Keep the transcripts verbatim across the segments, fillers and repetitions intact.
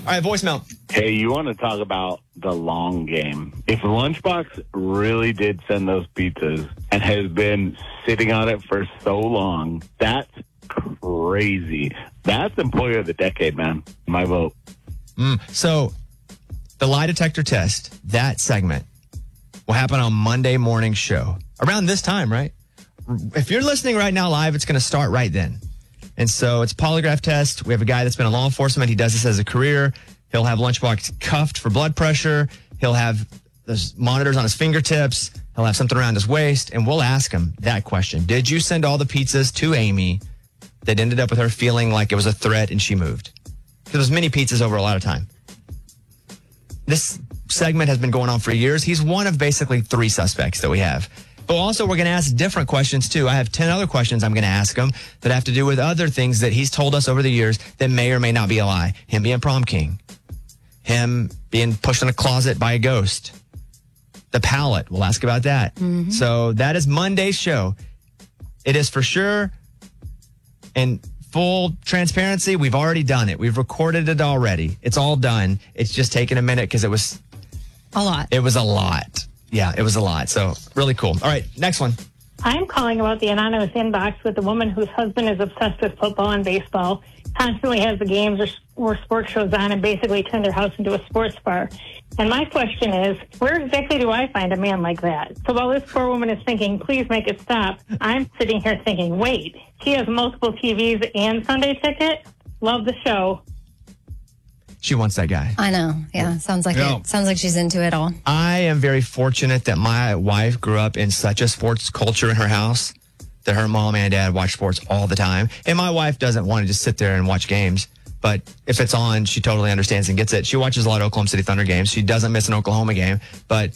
right, voicemail. Hey, you want to talk about the long game? If Lunchbox really did send those pizzas and has been sitting on it for so long, that's crazy. That's employer of the decade, man. My vote. Mm, so, the lie detector test, that segment, will happen on Monday morning show. Around this time, right? If you're listening right now live, it's going to start right then. And so it's a polygraph test. We have a guy that's been in law enforcement. He does this as a career. He'll have Lunchbox cuffed for blood pressure. He'll have those monitors on his fingertips. He'll have something around his waist. And we'll ask him that question. Did you send all the pizzas to Amy that ended up with her feeling like it was a threat and she moved? Because there's many pizzas over a lot of time. This segment has been going on for years. He's one of basically three suspects that we have. But also, we're going to ask different questions, too. I have ten other questions I'm going to ask him that have to do with other things that he's told us over the years that may or may not be a lie. Him being prom king. Him being pushed in a closet by a ghost. The pallet. We'll ask about that. Mm-hmm. So that is Monday's show. It is for sure. And full transparency, we've already done it. We've recorded it already. It's all done. It's just taken a minute because it was... A lot. It was a lot. Yeah, it was a lot. So really cool. All right, next one. I'm calling about the anonymous inbox with a woman whose husband is obsessed with football and baseball, constantly has the games or, or sports shows on, and basically turned their house into a sports bar. And my question is, where exactly do I find a man like that? So while this poor woman is thinking, please make it stop, I'm sitting here thinking, wait, she has multiple T Vs and Sunday ticket? Love the show. She wants that guy. I know. Yeah. Sounds like Yeah. it. Sounds like she's into it all. I am very fortunate that my wife grew up in such a sports culture in her house that her mom and dad watch sports all the time. And my wife doesn't want to just sit there and watch games. But if it's on, she totally understands and gets it. She watches a lot of Oklahoma City Thunder games. She doesn't miss an Oklahoma game. But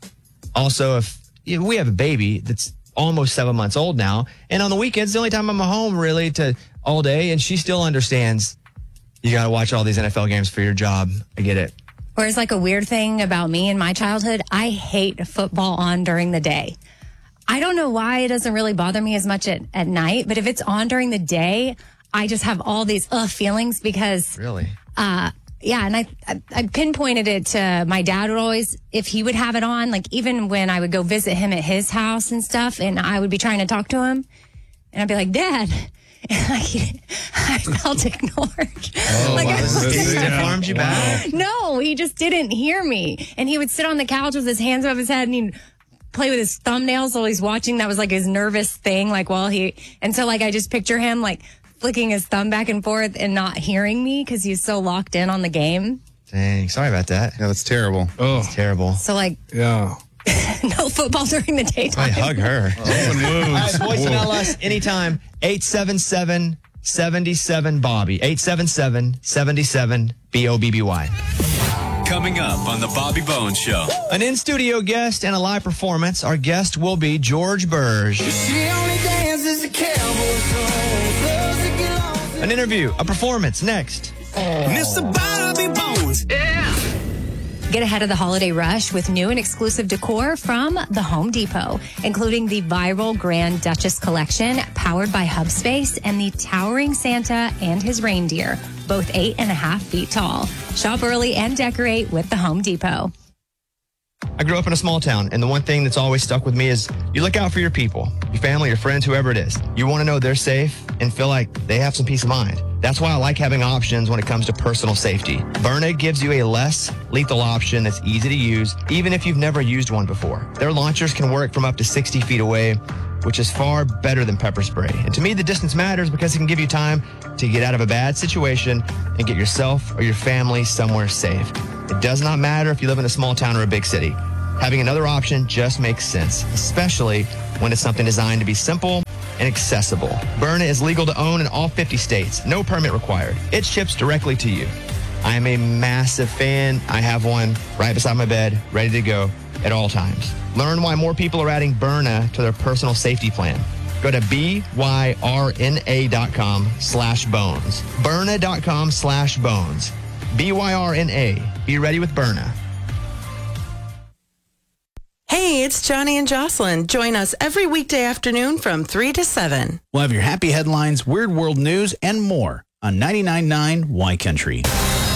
also, if you know, we have a baby that's almost seven months old now, and on the weekends, the only time I'm home really to all day, and she still understands you got to watch all these N F L games for your job. I get it. Whereas like a weird thing about me in my childhood, I hate football on during the day. I don't know why it doesn't really bother me as much at, at night, but if it's on during the day, I just have all these ugh feelings because... Really? Uh, yeah, and I, I I pinpointed it to my dad would always, if he would have it on, like even when I would go visit him at his house and stuff, and I would be trying to talk to him, and I'd be like, Dad... And I, I felt ignored. Oh, like, wow. I was- He stiff armed you back? no, he just didn't hear me. And he would sit on the couch with his hands above his head and he'd play with his thumbnails while he's watching. That was like his nervous thing. Like while he, and so like I just picture him like flicking his thumb back and forth and not hearing me because he's so locked in on the game. Dang, sorry about that. Yeah, that's terrible. Oh, It's terrible. So like, yeah. no football during the daytime. I hug her. Open wounds. All right, voicemail us anytime. eight seven seven, seven seven, Bobby. eight seven seven, seven seven, B O B B Y. Coming up on the Bobby Bones Show. An in-studio guest and a live performance. Our guest will be George Burge. An interview, a performance next. Mister Bobby Bones. Get ahead of the holiday rush with new and exclusive decor from the Home Depot, including the viral Grand Duchess collection powered by Hubspace and the towering Santa and his reindeer, both eight and a half feet tall. Shop early and decorate with the Home Depot. I grew up in a small town, and the one thing that's always stuck with me is you look out for your people, your family, your friends, whoever it is. You want to know they're safe and feel like they have some peace of mind. That's why I like having options when it comes to personal safety. Byrna gives you a less lethal option that's easy to use, even if you've never used one before. Their launchers can work from up to sixty feet away, which is far better than pepper spray. And to me, the distance matters because it can give you time to get out of a bad situation and get yourself or your family somewhere safe. It does not matter if you live in a small town or a big city. Having another option just makes sense, especially when it's something designed to be simple and accessible. Byrna is legal to own in all fifty states. No permit required. It ships directly to you. I am a massive fan. I have one right beside my bed, ready to go at all times. Learn why more people are adding Byrna to their personal safety plan. Go to B-Y-R-N-A.com slash bones. Byrna.com slash bones. B Y R N A. Be ready with Byrna. Hey, it's Johnny and Jocelyn. Join us every weekday afternoon from three to seven. We'll have your happy headlines, weird world news, and more on ninety-nine point nine Y Country.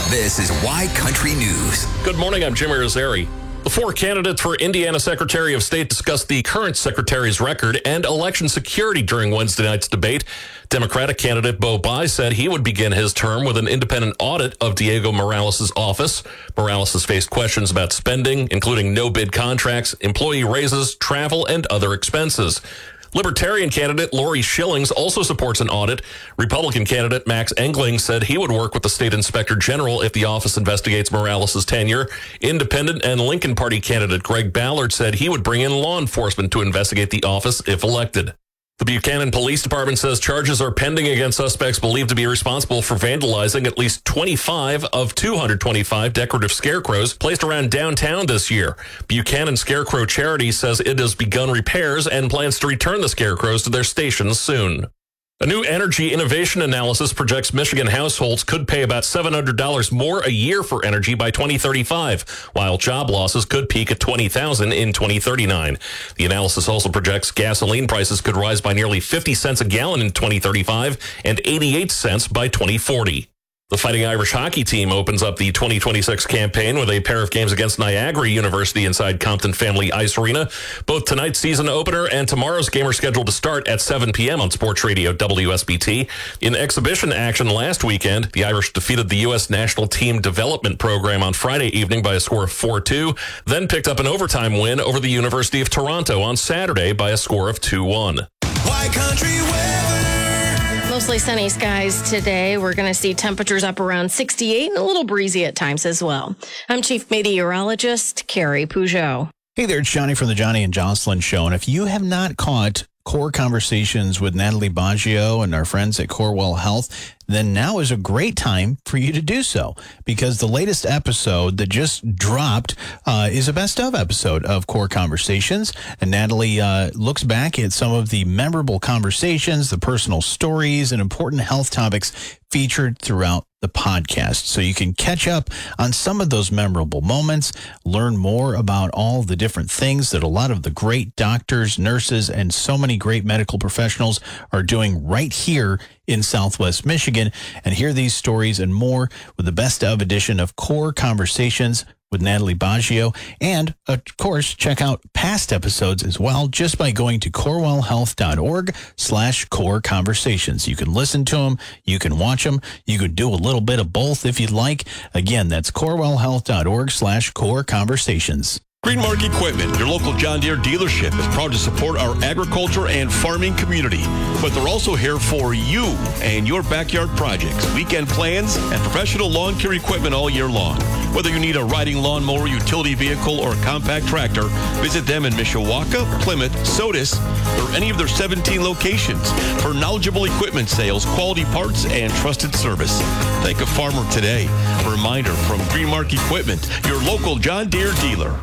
This is Y Country News. Good morning, I'm Jimmy Rosari. The four candidates for Indiana Secretary of State discussed the current secretary's record and election security during Wednesday night's debate. Democratic candidate Bo Bai said he would begin his term with an independent audit of Diego Morales' office. Morales has faced questions about spending, including no-bid contracts, employee raises, travel, and other expenses. Libertarian candidate Lori Schillings also supports an audit. Republican candidate Max Engling said he would work with the state inspector general if the office investigates Morales' tenure. Independent and Lincoln Party candidate Greg Ballard said he would bring in law enforcement to investigate the office if elected. The Buchanan Police Department says charges are pending against suspects believed to be responsible for vandalizing at least twenty-five of two hundred twenty-five decorative scarecrows placed around downtown this year. Buchanan Scarecrow Charity says it has begun repairs and plans to return the scarecrows to their stations soon. A new energy innovation analysis projects Michigan households could pay about seven hundred dollars more a year for energy by twenty thirty-five, while job losses could peak at twenty thousand dollars in twenty thirty-nine. The analysis also projects gasoline prices could rise by nearly fifty cents a gallon in twenty thirty-five and eighty-eight cents by twenty forty. The Fighting Irish hockey team opens up the twenty twenty-six campaign with a pair of games against Niagara University inside Compton Family Ice Arena. Both tonight's season opener and tomorrow's game are scheduled to start at seven p.m. on Sports Radio W S B T. In exhibition action last weekend, the Irish defeated the U S National Team Development Program on Friday evening by a score of four two, then picked up an overtime win over the University of Toronto on Saturday by a score of two one. Y Country weather. Mostly sunny skies today. We're going to see temperatures up around sixty-eight and a little breezy at times as well. I'm Chief Meteorologist Carrie Peugeot. Hey there, it's Johnny from the Johnny and Jocelyn Show. And if you have not caught Core Conversations with Natalie Baggio and our friends at Corewell Health, then now is a great time for you to do so, because the latest episode that just dropped uh, is a best of episode of Core Conversations. And Natalie uh, looks back at some of the memorable conversations, the personal stories, and important health topics featured throughout the podcast. So you can catch up on some of those memorable moments, learn more about all the different things that a lot of the great doctors, nurses, and so many great medical professionals are doing right here in Southwest Michigan, and hear these stories and more with the best of edition of Core Conversations with Natalie Baggio. And, of course, check out past episodes as well just by going to corewellhealth.org slash core conversations. You can listen to them. You can watch them. You could do a little bit of both if you'd like. Again, that's corewellhealth.org slash core conversations. Greenmark Equipment, your local John Deere dealership, is proud to support our agriculture and farming community. But they're also here for you and your backyard projects, weekend plans, and professional lawn care equipment all year long. Whether you need a riding lawnmower, utility vehicle, or a compact tractor, visit them in Mishawaka, Plymouth, Sodus, or any of their seventeen locations for knowledgeable equipment sales, quality parts, and trusted service. Think of Farmer today. A reminder from Greenmark Equipment, your local John Deere dealer.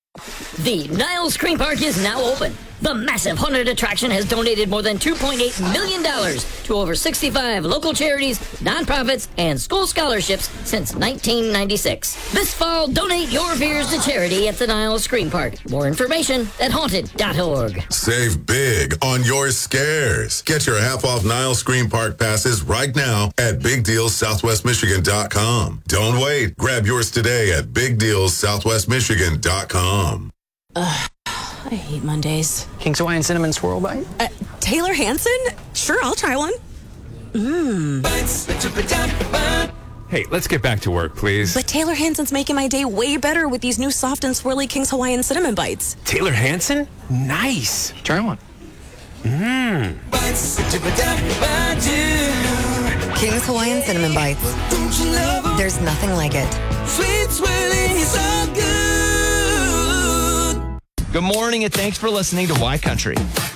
The Niles Screen Park is now open. The massive haunted attraction has donated more than two point eight million dollars to over sixty-five local charities, nonprofits, and school scholarships since nineteen ninety-six. This fall, donate your fears to charity at the Niles Screen Park. More information at haunted dot org. Save big on your scares. Get your half-off Niles Screen Park passes right now at big deals southwest michigan dot com. Don't wait. Grab yours today at big deals southwest michigan dot com. Ugh. I hate Mondays. King's Hawaiian Cinnamon Swirl Bite? Uh, Taylor Hanson? Sure, I'll try one. Mmm. Hey, let's get back to work, please. But Taylor Hanson's making my day way better with these new soft and swirly King's Hawaiian Cinnamon Bites. Taylor Hanson? Nice. Try one. Mmm. King's Hawaiian Cinnamon Bites. There's nothing like it. Sweet swirling is so good. Good morning, and thanks for listening to Y Country.